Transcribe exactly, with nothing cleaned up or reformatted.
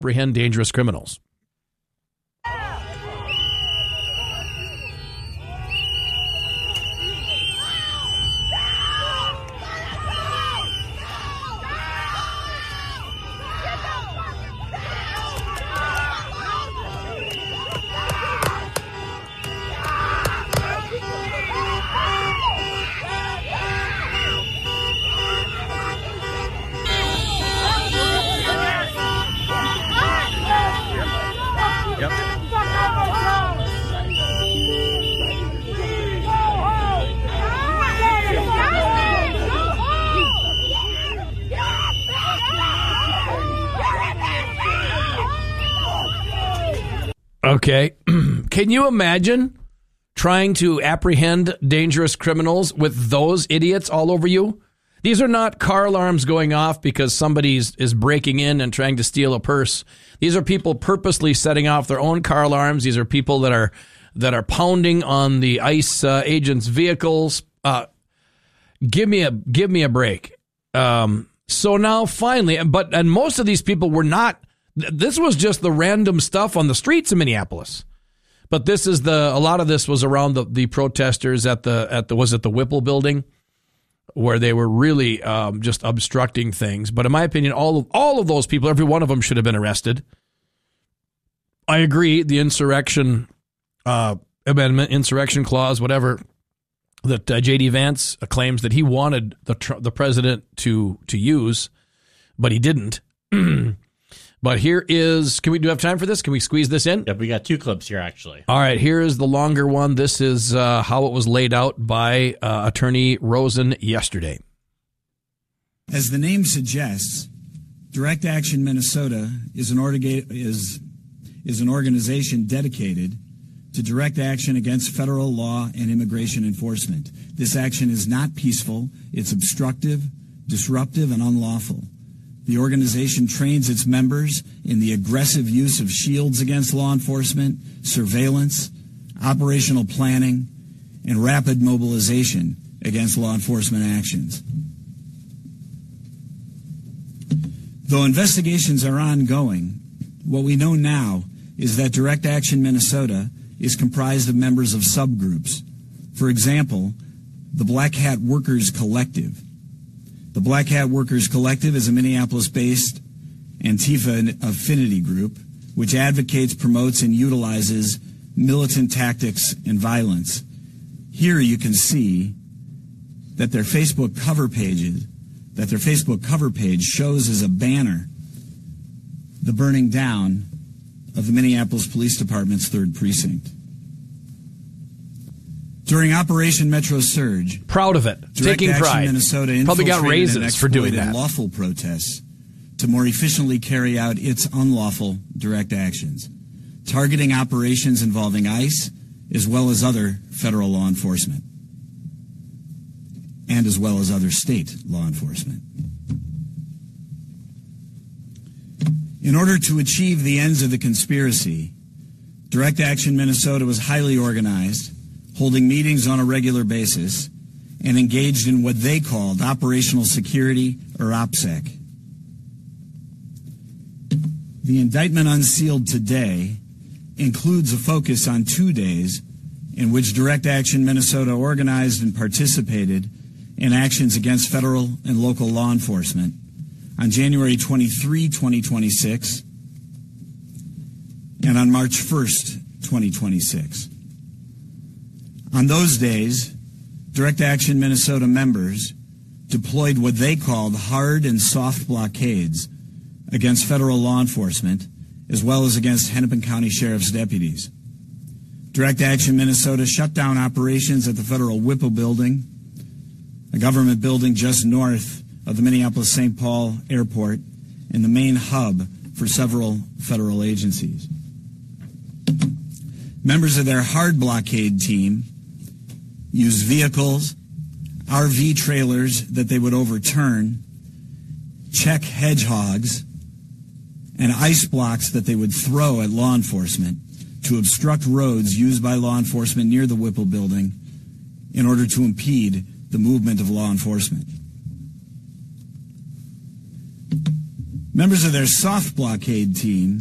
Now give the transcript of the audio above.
apprehend dangerous criminals. Okay. Can you imagine trying to apprehend dangerous criminals with those idiots all over you? These are not car alarms going off because somebody is breaking in and trying to steal a purse. These are people purposely setting off their own car alarms. These are people that are that are pounding on the ICE uh, agents' vehicles. Uh, give me a give me a break. Um, so now finally, but and most of these people were not. This was just the random stuff on the streets of Minneapolis, but this is the a lot of this was around the, the protesters at the at the was it the Whipple building, where they were really um, just obstructing things. But in my opinion, all of all of those people, every one of them should have been arrested. I agree. The insurrection uh, amendment, insurrection clause, whatever that uh, J D Vance claims that he wanted the tr- the president to to use, but he didn't. But here is, can we do have time for this? Can we squeeze this in? Yep, we got two clips here, actually. All right, here is the longer one. This is uh, how it was laid out by uh, Attorney Rosen yesterday. As the name suggests, Direct Action Minnesota is an, orga- is, is an organization dedicated to direct action against federal law and immigration enforcement. This action is not peaceful. It's obstructive, disruptive, and unlawful. The organization trains its members in the aggressive use of shields against law enforcement, surveillance, operational planning, and rapid mobilization against law enforcement actions. Though investigations are ongoing, what we know now is that Direct Action Minnesota is comprised of members of subgroups. For example, the Black Hat Workers Collective. The Black Hat Workers Collective is a Minneapolis-based Antifa affinity group which advocates, promotes, and utilizes militant tactics and violence. Here you can see that their Facebook cover pages, that their Facebook cover page shows as a banner the burning down of the Minneapolis Police Department's third precinct. During Operation Metro Surge, proud of it, Direct taking Action pride. Minnesota Probably got raises for doing that. Lawful protests to more efficiently carry out its unlawful direct actions, targeting operations involving ICE as well as other federal law enforcement, and as well as other state law enforcement. In order to achieve the ends of the conspiracy, Direct Action Minnesota was highly organized, holding meetings on a regular basis, and engaged in what they called operational security, or OPSEC. The indictment unsealed today includes a focus on two days in which Direct Action Minnesota organized and participated in actions against federal and local law enforcement on January twenty-third, twenty twenty-six, and on March first, twenty twenty-six. On those days, Direct Action Minnesota members deployed what they called hard and soft blockades against federal law enforcement, as well as against Hennepin County Sheriff's deputies. Direct Action Minnesota shut down operations at the federal Whipple building, a government building just north of the Minneapolis-Saint Paul Airport and the main hub for several federal agencies. Members of their hard blockade team used vehicles, R V trailers that they would overturn, check hedgehogs, and ice blocks that they would throw at law enforcement to obstruct roads used by law enforcement near the Whipple building in order to impede the movement of law enforcement. Members of their soft blockade team